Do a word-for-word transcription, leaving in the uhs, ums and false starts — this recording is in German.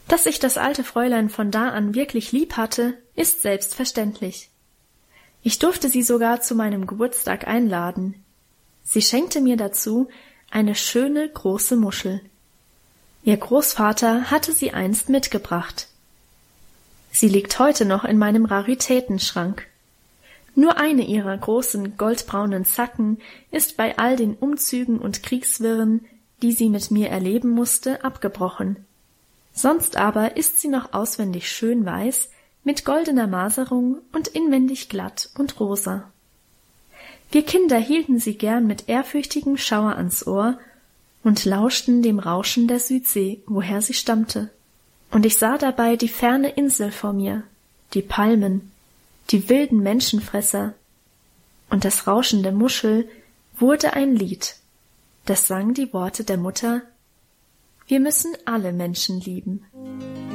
Dass ich das alte Fräulein von da an wirklich lieb hatte, ist selbstverständlich. Ich durfte sie sogar zu meinem Geburtstag einladen. Sie schenkte mir dazu eine schöne große Muschel. Ihr Großvater hatte sie einst mitgebracht. Sie liegt heute noch in meinem Raritätenschrank. Nur eine ihrer großen goldbraunen Zacken ist bei all den Umzügen und Kriegswirren, die sie mit mir erleben musste, abgebrochen. Sonst aber ist sie noch auswendig schön weiß, mit goldener Maserung und inwendig glatt und rosa. Wir Kinder hielten sie gern mit ehrfürchtigem Schauer ans Ohr und lauschten dem Rauschen der Südsee, woher sie stammte. Und ich sah dabei die ferne Insel vor mir, die Palmen, die wilden Menschenfresser, und das Rauschen der Muschel wurde ein Lied, das sang die Worte der Mutter: Wir müssen alle Menschen lieben.